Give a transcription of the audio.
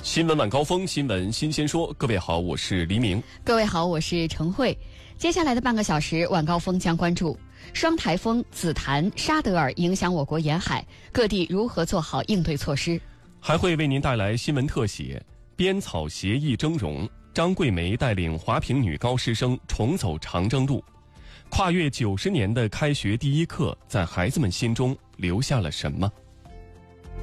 新闻晚高峰，新闻新鲜说。各位好，我是黎明。 各位好，我是程慧。接下来的半个小时，晚高峰将关注双台风紫檀、沙德尔影响我国沿海，各地如何做好应对措施。 还会为您带来新闻特写：边草协议峥嵘，张桂梅带领华坪女高师生重走长征路。跨越90年的开学第一课，在孩子们心中留下了什么？